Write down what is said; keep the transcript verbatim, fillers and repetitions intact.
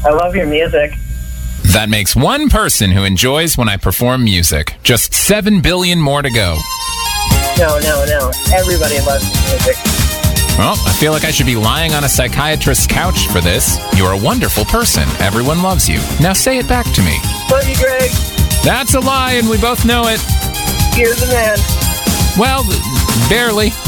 I love your music. That makes one person who enjoys when I perform music. Just seven billion more to go. No, no, no. Everybody loves music. Well, I feel like I should be lying on a psychiatrist's couch for this. You're a wonderful person. Everyone loves you. Now say it back to me. Love you, Greg. That's a lie, and we both know it. You're the man. Well, barely.